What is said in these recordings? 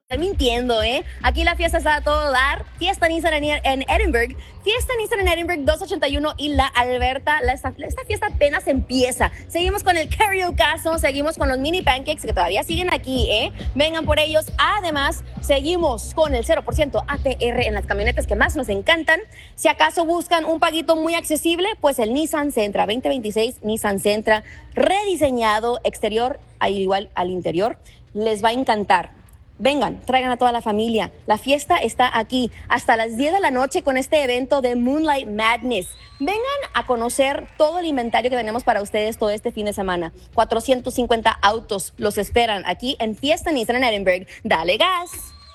mintiendo, ¿eh? Aquí la fiesta está a todo dar. Fiesta Nissan en Edinburgh. Fiesta Nissan en Edinburgh 281 y La Alberta. Esta fiesta apenas empieza. Seguimos con el karaokeazo, seguimos con los mini pancakes que todavía siguen aquí, ¿eh? Vengan por ellos. Además, seguimos con el 0% APR en las camionetas que más nos encantan. Si acaso buscan un paguito muy accesible, pues el Nissan Sentra 2026, Nissan Sentra, rediseñado exterior, igual al interior. Les va a encantar. Vengan, traigan a toda la familia. La fiesta está aquí hasta las 10 de la noche con este evento de Moonlight Madness. Vengan a conocer todo el inventario que tenemos para ustedes todo este fin de semana. 450 autos los esperan aquí en Fiesta Nissan en Edinburgh. ¡Dale gas!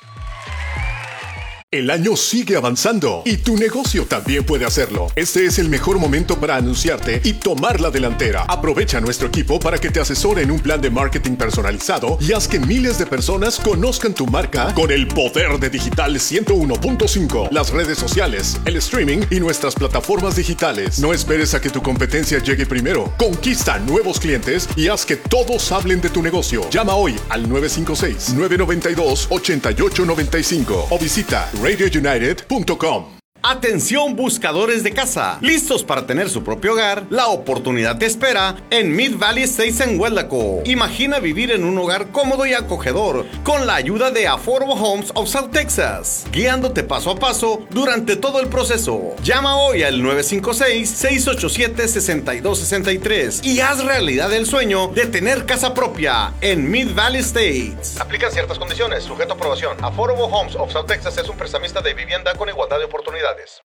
El año sigue avanzando y tu negocio también puede hacerlo. Este es el mejor momento para anunciarte y tomar la delantera. Aprovecha a nuestro equipo para que te asesore en un plan de marketing personalizado y haz que miles de personas conozcan tu marca con el poder de Digital 101.5, las redes sociales, el streaming y nuestras plataformas digitales. No esperes a que tu competencia llegue primero. Conquista nuevos clientes y haz que todos hablen de tu negocio. Llama hoy al 956-992-8895 o visita radiounited.com. Atención buscadores de casa, listos para tener su propio hogar. La oportunidad te espera en Mid Valley Estates en Huelaco. Imagina vivir en un hogar cómodo y acogedor con la ayuda de Affordable Homes of South Texas, guiándote paso a paso durante todo el proceso. Llama hoy al 956-687-6263 y haz realidad el sueño de tener casa propia en Mid Valley Estates. Aplican ciertas condiciones, sujeto a aprobación. Affordable Homes of South Texas es un prestamista de vivienda con igualdad de oportunidades.